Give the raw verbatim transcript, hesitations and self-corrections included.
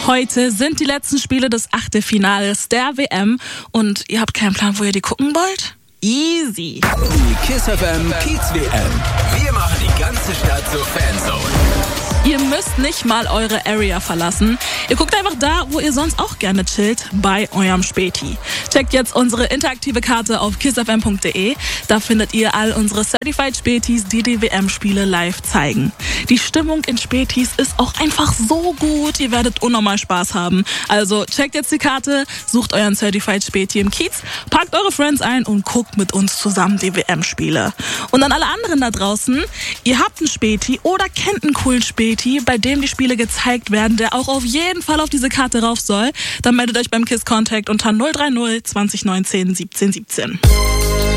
Heute sind die letzten Spiele des Achtelfinales der W M und ihr habt keinen Plan, wo ihr die gucken wollt? Easy. Die KISS F M Kiez W M. Wir machen die ganze Stadt zur Fanzone. Ihr müsst nicht mal eure Area verlassen. Ihr guckt einfach da, wo ihr sonst auch gerne chillt, bei eurem Späti. Checkt jetzt unsere interaktive Karte auf kiss f m punkt d e. Da findet ihr all unsere Certified Spätis, die die W M-Spiele live zeigen. Die Stimmung in Spätis ist auch einfach so gut. Ihr werdet unnormal Spaß haben. Also checkt jetzt die Karte, sucht euren Certified Späti im Kiez, packt eure Friends ein und guckt mit uns zusammen die W M-Spiele. Und an alle anderen da draußen, ihr habt einen Späti oder kennt einen coolen Späti, bei dem die Spiele gezeigt werden, der auch auf jeden Fall auf diese Karte rauf soll, dann meldet euch beim KISS Contact unter null drei null zwanzig neunzehn siebzehn siebzehn.